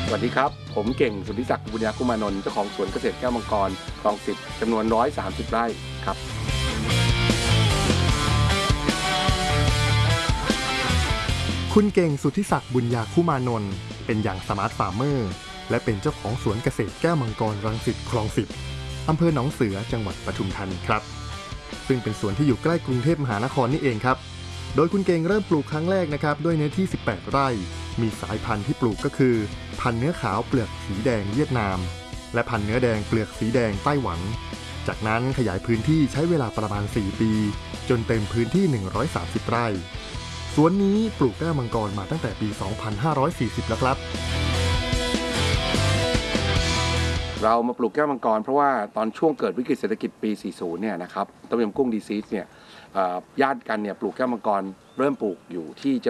สวัสดีครับผมเก่งสุทธิศักดิ์บุญญาคุมานนท์เจ้าของสวนเกษตรแก้วมังกรคลอง10จำนวน130 ไร่ครับคุณเก่งสุทธิศักดิ์บุญญาคุมานนท์เป็นอย่างสมาร์ทฟาร์มเมอร์และเป็นเจ้าของสวนเกษตรแก้วมังกรรังสิตคลอง10อำเภอหนองเสือจังหวัดปทุมธานีครับซึ่งเป็นสวนที่อยู่ใกล้กรุงเทพมหานครนี่เองครับโดยคุณเก่งเริ่มปลูกครั้งแรกนะครับด้วยเนื้อที่18 ไร่มีสายพันธุ์ที่ปลูกก็คือพันธุ์เนื้อขาวเปลือกสีแดงเวียดนามและพันธุ์เนื้อแดงเปลือกสีแดงไต้หวันจากนั้นขยายพื้นที่ใช้เวลาประมาณ4 ปีจนเต็มพื้นที่130 ไร่สวนนี้ปลูกแก้วมังกรมาตั้งแต่ปี 2540 แล้วครับเรามาปลูกแก้วมังกรเพราะว่าตอนช่วงเกิดวิกฤตเศรษฐกิจปี 40 เนี่ยนะครับต้มยำกุ้งดีซีสเนี่ยญาติกันเนี่ยปลูกแก้วมังกรเริ่มปลูกอยู่ที่